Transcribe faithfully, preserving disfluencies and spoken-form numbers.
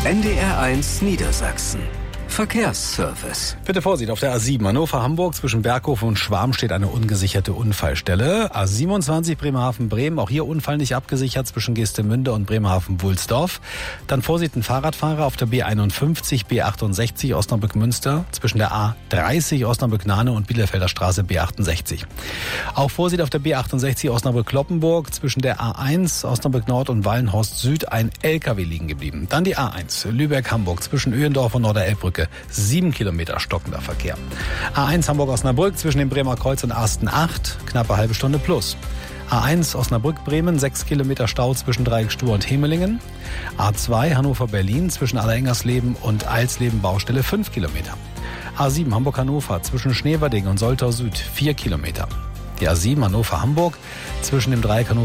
N D R eins Niedersachsen. Verkehrsservice. Bitte Vorsicht, auf der A sieben Hannover-Hamburg zwischen Berghofen und Schwarm steht eine ungesicherte Unfallstelle. A siebenundzwanzig Bremerhaven-Bremen, auch hier Unfall nicht abgesichert zwischen Geestemünde und Bremerhaven-Wulsdorf. Dann Vorsicht, ein Fahrradfahrer auf der B einundfünfzig, B achtundsechzig Osnabrück-Münster zwischen der A dreißig Osnabrück-Nahne und Bielefelder Straße B achtundsechzig. Auch Vorsicht auf der B achtundsechzig Osnabrück-Kloppenburg zwischen der A eins Osnabrück-Nord und Wallenhorst-Süd ein L K W liegen geblieben. Dann die A eins Lübeck-Hamburg zwischen Öhendorf und Norderelbbrücke. Sieben Kilometer stockender Verkehr. A eins Hamburg-Osnabrück zwischen dem Bremer Kreuz und Arsten acht, knappe halbe Stunde plus. A eins Osnabrück-Bremen, sechs Kilometer Stau zwischen Dreieckstue und Hemelingen. A zwei Hannover-Berlin zwischen Allerengersleben und Eilsleben-Baustelle, fünf Kilometer. A sieben Hamburg-Hannover zwischen Schneverding und Soltau Süd, vier Kilometer. Die A sieben Hannover-Hamburg zwischen dem Dreieck Hannover